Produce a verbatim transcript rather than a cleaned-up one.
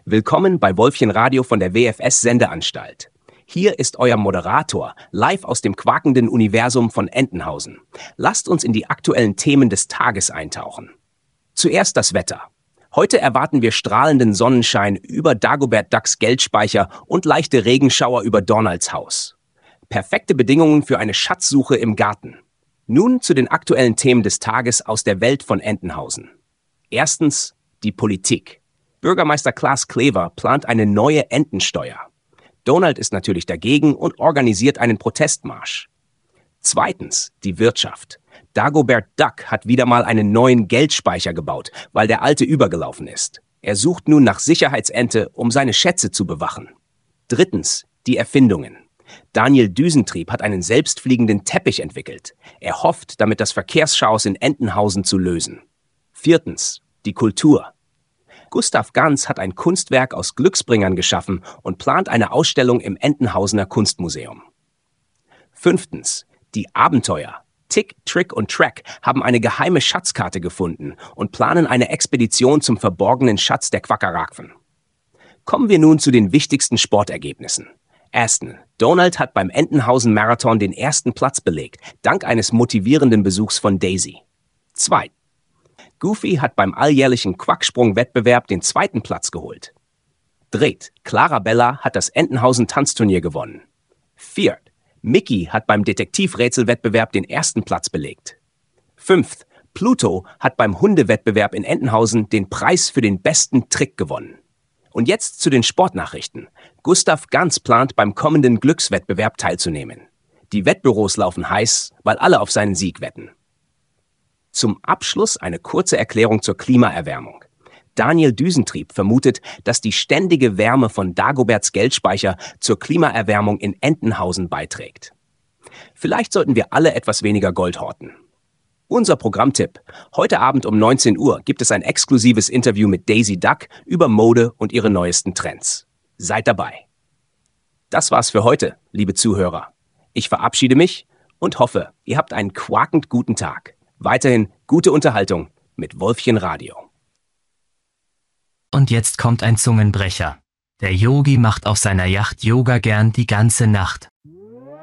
Willkommen bei Wolfchen Radio von der W F S-Sendeanstalt. Hier ist euer Moderator, live aus dem quakenden Universum von Entenhausen. Lasst uns in die aktuellen Themen des Tages eintauchen. Zuerst das Wetter. Heute erwarten wir strahlenden Sonnenschein über Dagobert Ducks Geldspeicher und leichte Regenschauer über Donalds Haus. Perfekte Bedingungen für eine Schatzsuche im Garten. Nun zu den aktuellen Themen des Tages aus der Welt von Entenhausen. Erstens die Politik. Bürgermeister Klaas Klever plant eine neue Entensteuer. Donald ist natürlich dagegen und organisiert einen Protestmarsch. Zweitens die Wirtschaft. Dagobert Duck hat wieder mal einen neuen Geldspeicher gebaut, weil der alte übergelaufen ist. Er sucht nun nach Sicherheitsente, um seine Schätze zu bewachen. Drittens die Erfindungen. Daniel Düsentrieb hat einen selbstfliegenden Teppich entwickelt. Er hofft, damit das Verkehrschaos in Entenhausen zu lösen. Viertens die Kultur. Gustav Ganz hat ein Kunstwerk aus Glücksbringern geschaffen und plant eine Ausstellung im Entenhausener Kunstmuseum. Fünftens die Abenteuer. Tick, Trick und Track haben eine geheime Schatzkarte gefunden und planen eine Expedition zum verborgenen Schatz der Quackerackwen. Kommen wir nun zu den wichtigsten Sportergebnissen. Erstens, Donald hat beim Entenhausen-Marathon den ersten Platz belegt, dank eines motivierenden Besuchs von Daisy. Zweitens, Goofy hat beim alljährlichen Quacksprung-Wettbewerb den zweiten Platz geholt. Drittens, Clarabella hat das Entenhausen-Tanzturnier gewonnen. Viertens, Mickey hat beim Detektivrätselwettbewerb den ersten Platz belegt. Fünftens, Pluto hat beim Hundewettbewerb in Entenhausen den Preis für den besten Trick gewonnen. Und jetzt zu den Sportnachrichten. Gustav Ganz plant beim kommenden Glückswettbewerb teilzunehmen. Die Wettbüros laufen heiß, weil alle auf seinen Sieg wetten. Zum Abschluss eine kurze Erklärung zur Klimaerwärmung. Daniel Düsentrieb vermutet, dass die ständige Wärme von Dagoberts Geldspeicher zur Klimaerwärmung in Entenhausen beiträgt. Vielleicht sollten wir alle etwas weniger Gold horten. Unser Programmtipp. Heute Abend um neunzehn Uhr gibt es ein exklusives Interview mit Daisy Duck über Mode und ihre neuesten Trends. Seid dabei. Das war's für heute, liebe Zuhörer. Ich verabschiede mich und hoffe, ihr habt einen quakend guten Tag. Weiterhin gute Unterhaltung mit Wolfchen Radio. Und jetzt kommt ein Zungenbrecher. Der Yogi macht auf seiner Yacht Yoga gern die ganze Nacht.